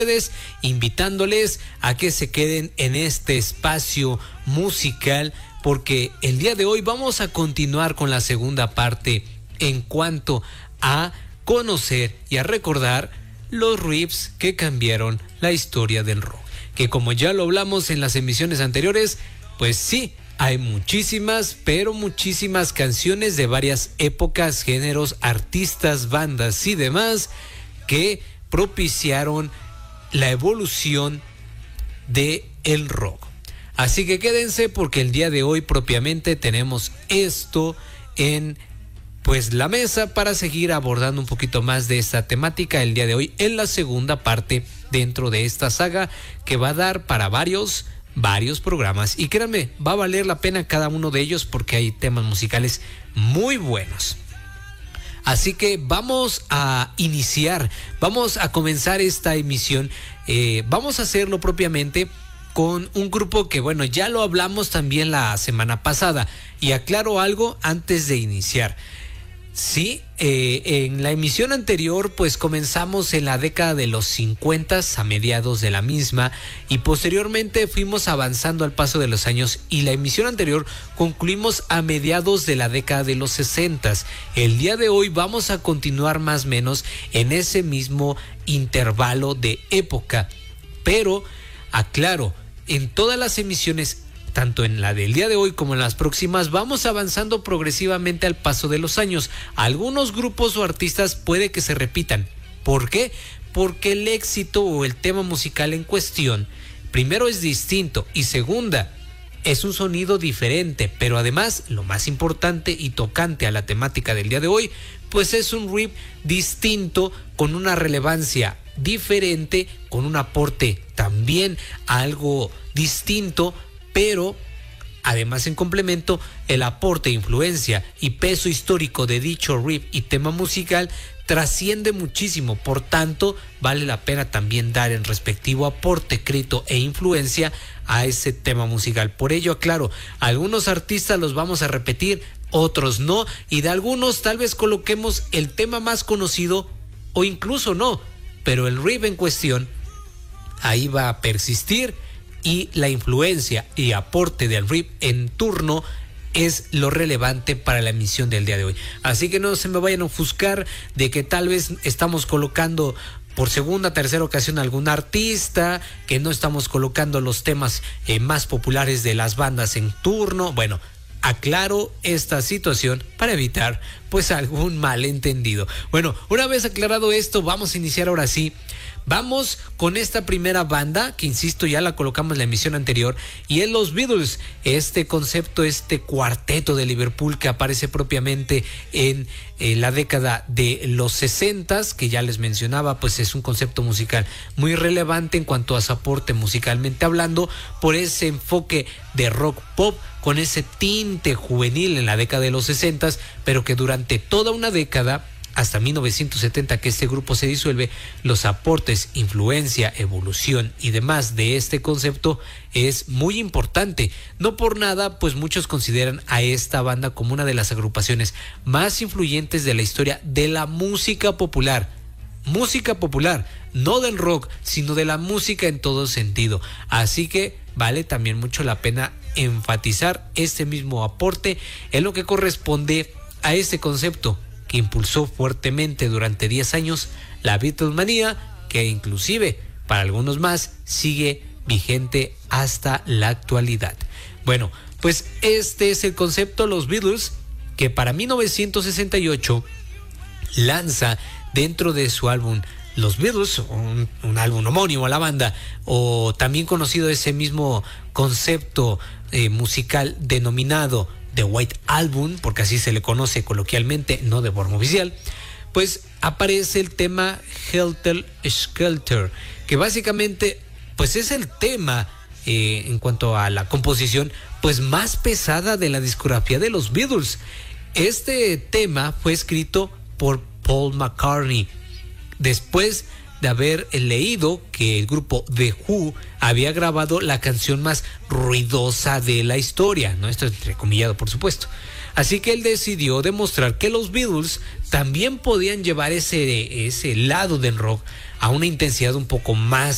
ustedes, invitándoles a que se queden en este espacio musical, porque el día de hoy vamos a continuar con la segunda parte en cuanto a conocer y a recordar los riffs que cambiaron la historia del rock. Que como ya lo hablamos en las emisiones anteriores, pues sí, hay muchísimas, pero muchísimas canciones de varias épocas, géneros, artistas, bandas y demás que propiciaron la evolución de el rock. Así que quédense, porque el día de hoy propiamente tenemos esto en pues la mesa para seguir abordando un poquito más de esta temática el día de hoy en la segunda parte dentro de esta saga que va a dar para varios programas, y créanme, va a valer la pena cada uno de ellos porque hay temas musicales muy buenos. Así que vamos a iniciar, vamos a comenzar esta emisión. Vamos a hacerlo propiamente con un grupo que, bueno, ya lo hablamos también la semana pasada, y aclaro algo antes de iniciar. Sí, en la emisión anterior pues comenzamos en la década de los 50, a mediados de la misma, y posteriormente fuimos avanzando al paso de los años, y la emisión anterior concluimos a mediados de la década de los 60. El día de hoy vamos a continuar más o menos en ese mismo intervalo de época, pero aclaro, en todas las emisiones, tanto en la del día de hoy como en las próximas, vamos avanzando progresivamente al paso de los años. Algunos grupos o artistas puede que se repitan. ¿Por qué? Porque el éxito o el tema musical en cuestión, primero, es distinto, y segunda, es un sonido diferente, pero además, lo más importante y tocante a la temática del día de hoy, pues es un riff distinto, con una relevancia diferente, con un aporte también algo distinto, pero además, en complemento, el aporte, influencia y peso histórico de dicho riff y tema musical trasciende muchísimo. Por tanto, vale la pena también dar el respectivo aporte, crédito e influencia a ese tema musical. Por ello, aclaro, algunos artistas los vamos a repetir, otros no, y de algunos tal vez coloquemos el tema más conocido o incluso no, pero el riff en cuestión ahí va a persistir, y la influencia y aporte del riff en turno es lo relevante para la emisión del día de hoy. Así que no se me vayan a ofuscar de que tal vez estamos colocando por segunda, tercera ocasión a algún artista, que no estamos colocando los temas más populares de las bandas en turno. Bueno, aclaro esta situación para evitar pues algún malentendido. Bueno, una vez aclarado esto, vamos a iniciar ahora sí. Vamos con esta primera banda, que insisto, ya la colocamos en la emisión anterior, y es los Beatles. Este concepto, este cuarteto de Liverpool que aparece propiamente en la década de los 60, que ya les mencionaba, pues es un concepto musical muy relevante en cuanto a su aporte musicalmente hablando, por ese enfoque de rock pop con ese tinte juvenil en la década de los 60, pero que durante toda una década, hasta 1970 que este grupo se disuelve, los aportes, influencia, evolución y demás de este concepto es muy importante. No por nada, pues muchos consideran a esta banda como una de las agrupaciones más influyentes de la historia de la música popular. Música popular, no del rock, sino de la música en todo sentido. Así que vale también mucho la pena enfatizar este mismo aporte en lo que corresponde a este concepto que impulsó fuertemente durante 10 años la Beatlemanía, que inclusive para algunos más sigue vigente hasta la actualidad. Bueno, pues este es el concepto, los Beatles, que para 1968 lanza dentro de su álbum Los Beatles, un álbum homónimo a la banda, o también conocido ese mismo concepto musical denominado The White Album, porque así se le conoce coloquialmente, no de forma oficial. Pues aparece el tema Helter Skelter, que básicamente pues es el tema en cuanto a la composición pues más pesada de la discografía de los Beatles. Este tema fue escrito por Paul McCartney después de haber leído que el grupo The Who había grabado la canción más ruidosa de la historia, ¿no? Esto es entrecomillado, por supuesto. Así que él decidió demostrar que los Beatles también podían llevar ese lado del rock a una intensidad un poco más